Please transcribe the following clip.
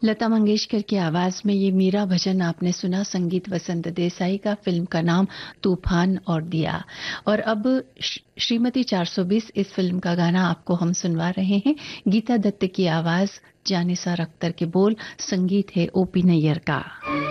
लता मंगेशकर की आवाज में ये मीरा भजन आपने सुना। संगीत वसंत देसाई का। फिल्म का नाम तूफान और दिया। और अब श्रीमती 420 इस फिल्म का गाना आपको हम सुनवा रहे हैं। गीता दत्त की आवाज, जानिसार अख्तर के बोल, संगीत है ओपी नैयर का।